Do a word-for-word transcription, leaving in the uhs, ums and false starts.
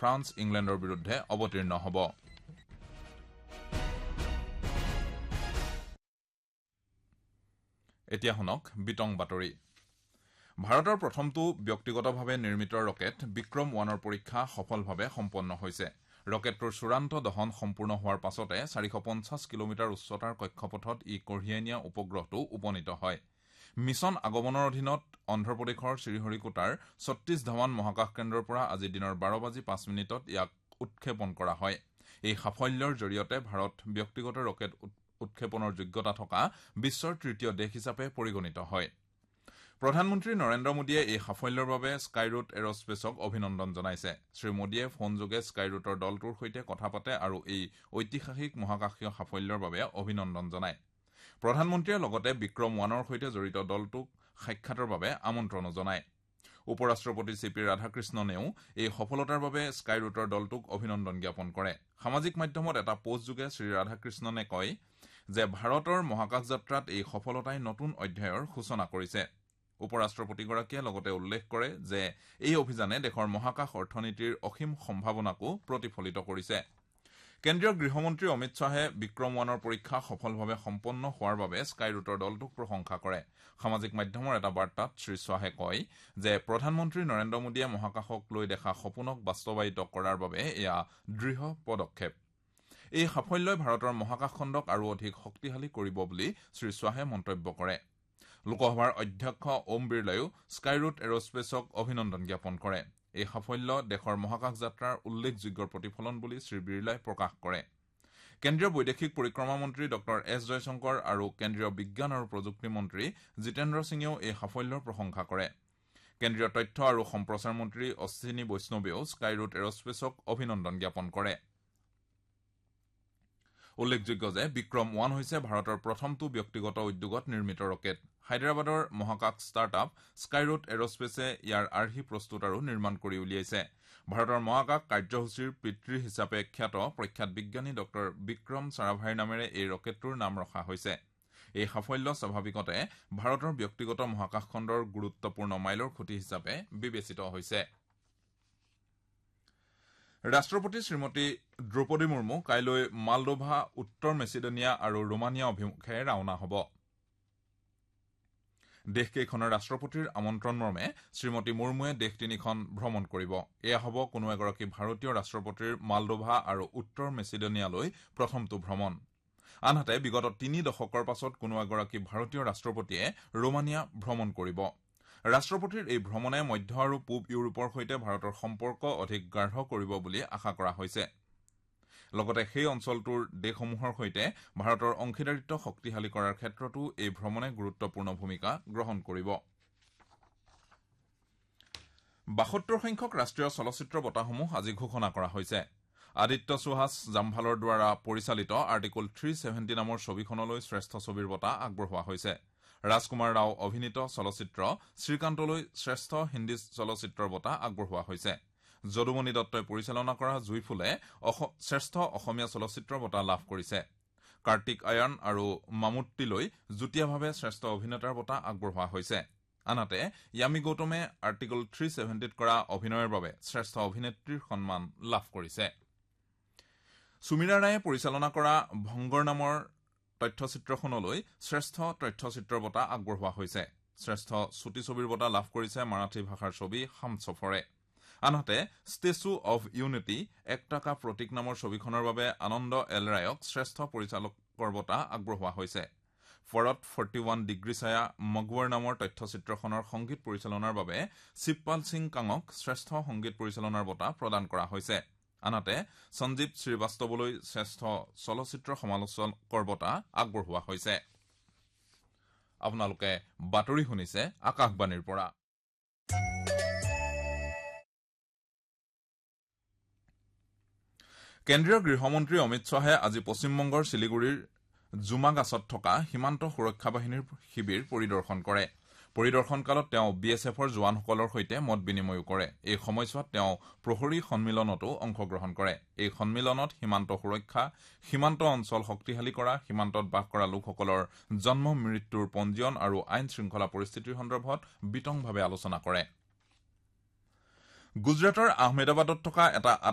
France ইংলেণ্ডৰ বিৰুদ্ধে অৱতীৰ্ণ হ'ব। এতিয়া শুনক বিতং বাতৰি। ভাৰতৰ প্ৰথমটো ব্যক্তিগতভাৱে নিৰ্মিত ৰকেট বিক্ৰম ওৱানৰ পৰীক্ষা সফলভাৱে সম্পন্ন হৈছে। ৰকেটটোৰ চূড়ান্ত দহন সম্পূৰ্ণ হোৱাৰ পাছতে চাৰিশ পঞ্চাছ কিলোমিটাৰ উচ্চতাৰ কক্ষপথত ই কঢ়িয়াই নিয়া উপগ্ৰহটো উপনীত হয়। মিছন আগমনৰ অধীনত অন্ধ্ৰপ্ৰদেশৰ শ্ৰীহৰিকোটাৰ ছত্তীশ ধাৱান মহাকাশ কেন্দ্ৰৰ পৰা আজি দিনৰ বাৰ বাজি পাঁচ মিনিটত ইয়াক উৎক্ষেপণ কৰা হয়। এই সাফল্যৰ জৰিয়তে ভাৰত ব্যক্তিগত ৰকেট উৎক্ষেপণৰ যোগ্যতা থকা বিশ্বৰ তৃতীয় দেশ হিচাপে পৰিগণিত হয়। প্ৰধানমন্ত্ৰী নৰেন্দ্ৰ মোদীয়ে এই সাফল্যৰ বাবে স্কাইৰুট এৰস্পেচক অভিনন্দন জনাইছে। শ্ৰীমোদীয়ে ফোনযোগে স্কাইৰুটৰ দলটোৰ সৈতে কথা পাতে আৰু এই ঐতিহাসিক মহাকাশীয় সাফল্যৰ বাবে অভিনন্দন জনায়। প্ৰধানমন্ত্ৰীয়ে লগতে বিক্ৰম ওৱানৰ সৈতে জড়িত দলটোক সাক্ষাতৰ বাবে আমন্ত্ৰণো জনায়। উপ ৰাষ্ট্ৰপতি চি পি ৰাধাকৃষ্ণনেও এই সফলতাৰ বাবে স্কাইৰুটৰ দলটোক অভিনন্দন জ্ঞাপন কৰে। সামাজিক মাধ্যমত এটা পোষ্টযোগে শ্ৰী ৰাধাকৃষ্ণনে কয় যে ভাৰতৰ মহাকাশ যাত্ৰাত এই সফলতাই নতুন অধ্যায়ৰ সূচনা কৰিছে। উপ ৰাষ্ট্ৰপতিগৰাকীয়ে লগতে উল্লেখ কৰে যে এই অভিযানে দেশৰ মহাকাশ অৰ্থনীতিৰ অসীম সম্ভাৱনাকো প্ৰতিফলিত কৰিছে। কেন্দ্ৰীয় গৃহমন্ত্ৰী অমিত শ্বাহে বিক্ৰম ওৱানৰ পৰীক্ষা সফলভাৱে সম্পন্ন হোৱাৰ বাবে স্কাইৰুটৰ দলটোক প্ৰশংসা কৰে। সামাজিক মাধ্যমৰ এটা বাৰ্তাত শ্ৰীশ্বাহে কয় যে প্ৰধানমন্ত্ৰী নৰেন্দ্ৰ মোদীয়ে মহাকাশক লৈ দেখা সপোনক বাস্তৱায়িত কৰাৰ বাবে এয়া দৃঢ় পদক্ষেপ। এই সাফল্যই ভাৰতৰ মহাকাশ খণ্ডক আৰু অধিক শক্তিশালী কৰিব বুলি শ্ৰীশ্বাহে মন্তব্য কৰে। লোকসভাৰ অধ্যক্ষ ওম বিৰলাইও স্কাইৰুট এৰস্পেচক অভিনন্দন জ্ঞাপন কৰে। এই সাফল্য দেশৰ মহাকাশ যাত্ৰাৰ উল্লেখযোগ্য প্ৰতিফলন বুলি শ্ৰী বিৰলাই প্ৰকাশ কৰে। কেন্দ্ৰীয় বৈদেশিক পৰিক্ৰমা মন্ত্ৰী ড এছ জয়শংকৰ আৰু কেন্দ্ৰীয় বিজ্ঞান আৰু প্ৰযুক্তি মন্ত্ৰী জিতেন্দ্ৰ সিঙেও এই সাফল্যৰ প্ৰশংসা কৰে। কেন্দ্ৰীয় তথ্য আৰু সম্প্ৰচাৰ মন্ত্ৰী অশ্বিনী বৈষ্ণৱেও স্কাইৰুট এৰস্পেচক অভিনন্দন জ্ঞাপন কৰে। উল্লেখযোগ্য যে বিক্ৰম ওৱান হৈছে ভাৰতৰ প্ৰথমটো ব্যক্তিগত উদ্যোগত নিৰ্মিত ৰকেট। হায়দৰাবাদৰ মহাকাশ ষ্টাৰ্টআপ স্কাইৰুট এৰস্পেচে ইয়াৰ আৰ্হি প্ৰস্তুত আৰু নিৰ্মাণ কৰি উলিয়াইছে। ভাৰতৰ মহাকাশ কাৰ্যসূচীৰ পিতৃ হিচাপে খ্যাত প্ৰখ্যাত বিজ্ঞানী ড বিক্ৰম চাৰাভাইৰ নামেৰে এই ৰকেটটোৰ নাম ৰখা হৈছে। এই সাফল্য স্বাভাৱিকতে ভাৰতৰ ব্যক্তিগত মহাকাশ খণ্ডৰ গুৰুত্বপূৰ্ণ মাইলৰ খুঁটি হিচাপে বিবেচিত হৈছে। ৰাষ্ট্ৰপতি শ্ৰীমতী দ্ৰৌপদী মুৰ্মু কাইলৈ মালডোভা, উত্তৰ মেচিডোনিয়া আৰু ৰোমানিয়া অভিমুখে ৰাওনা হ'ব। দেশকেইখনৰ ৰাষ্ট্ৰপতিৰ আমন্ত্ৰণ মৰ্মে শ্ৰীমতী মুৰ্মুৱে দেশ তিনিখন ভ্ৰমণ কৰিব। এয়া হ'ব কোনো এগৰাকী ভাৰতীয় ৰাষ্ট্ৰপতিৰ মালডোভা আৰু উত্তৰ মেচিডোনিয়ালৈ প্ৰথমটো ভ্ৰমণ। আনহাতে বিগত তিনি দশকৰ পাছত কোনো এগৰাকী ভাৰতীয় ৰাষ্ট্ৰপতিয়ে ৰোমানিয়া ভ্ৰমণ কৰিব। ৰাষ্ট্ৰপতিৰ এই ভ্ৰমণে মধ্য আৰু পূব ইউৰোপৰ সৈতে ভাৰতৰ সম্পৰ্ক অধিক গাঢ় কৰিব বুলি আশা কৰা হৈছে। লগতে সেই অঞ্চলটোৰ দেশসমূহৰ সৈতে ভাৰতৰ অংশীদাৰিত্ব শক্তিশালী কৰাৰ ক্ষেত্ৰতো এই ভ্ৰমণে গুৰুত্বপূৰ্ণ ভূমিকা গ্ৰহণ কৰিব। বাসত্তৰ সংখ্যক ৰাষ্ট্ৰীয় চলচ্চিত্ৰ বঁটাসমূহ আজি ঘোষণা কৰা হৈছে। আদিত্য সুহাস জাম্ভালৰ দ্বাৰা পৰিচালিত আৰ্টিকল থ্ৰী ছেভেণ্টি নামৰ ছবিখনলৈ শ্ৰেষ্ঠ ছবিৰ বঁটা আগবঢ়োৱা হৈছে। ৰাজকুমাৰ ৰাও অভিনীত চলচ্চিত্ৰ শ্ৰীকান্তলৈ শ্ৰেষ্ঠ হিন্দী চলচ্চিত্ৰৰ বঁটা আগবঢ়োৱা হৈছে। যদুমণি দত্তই পৰিচালনা কৰা জুইফুলে শ্ৰেষ্ঠ অসমীয়া চলচ্চিত্ৰ বঁটা লাভ কৰিছে। কাৰ্তিক আয়ান আৰু মামুট্টিলৈ যুটীয়াভাৱে শ্ৰেষ্ঠ অভিনেতাৰ বঁটা আগবঢ়োৱা হৈছে। আনহাতে য়ামি গৌতমে আৰ্টিকল থ্ৰী ছেভেণ্টিত কৰা অভিনয়ৰ বাবে শ্ৰেষ্ঠ অভিনেত্ৰীৰ সন্মান লাভ কৰিছে। সুমীৰা ৰায়ে পৰিচালনা কৰা ভংগৰ নামৰ তথ্যচিত্ৰখনলৈ শ্ৰেষ্ঠ তথ্যচিত্ৰৰ বঁটা আগবঢ়োৱা হৈছে। শ্ৰেষ্ঠ চুটি ছবিৰ বঁটা লাভ কৰিছে মাৰাঠী ভাষাৰ ছবি হামছফৰে। আনহাতে ষ্টেচু অৱ ইউনিটি একটা কা প্ৰতীক নামৰ ছবিখনৰ বাবে আনন্দ এল ৰায়ক শ্ৰেষ্ঠ পৰিচালকৰ বঁটা আগবঢ়োৱা হৈছে। ফৰত ফৰ্টি ওৱান ডিগ্ৰী ছায়া মগৱাৰ নামৰ তথ্যচিত্ৰখনৰ সংগীত পৰিচালনাৰ বাবে শিৱপাল সিং কাঙক শ্ৰেষ্ঠ সংগীত পৰিচালনাৰ বঁটা প্ৰদান কৰা হৈছে। আনহাতে সঞ্জীৱ শ্ৰীবাস্তৱলৈ শ্ৰেষ্ঠ চলচ্চিত্ৰ সমালোচকৰ বঁটা আগবঢ়োৱা হৈছে। আপোনালোকে বাতৰি শুনিছে আকাশবাণীৰ পৰা। কেন্দ্ৰীয় গৃহমন্ত্ৰী অমিত শ্বাহে আজি পশ্চিমবংগৰ শিলিগুৰিৰ জুমাগাছত থকা সীমান্ত সুৰক্ষা বাহিনীৰ শিবিৰ পৰিদৰ্শন কৰে। পৰিদৰ্শনকালত তেওঁ বি এছ এফৰ জোৱানসকলৰ সৈতে মত বিনিময়ো কৰে। এই সময়ছোৱাত তেওঁ প্ৰহৰী সন্মিলনতো অংশগ্ৰহণ কৰে। এই সন্মিলনত সীমান্ত সুৰক্ষা, সীমান্ত অঞ্চল শক্তিশালী কৰা, সীমান্তত বাস কৰা লোকসকলৰ জন্ম মৃত্যুৰ পঞ্জীয়ন আৰু আইন শৃংখলা পৰিস্থিতিৰ সন্দৰ্ভত বিতংভাৱে আলোচনা কৰে। গুজৰাটৰ আহমেদাবাদত থকা এটা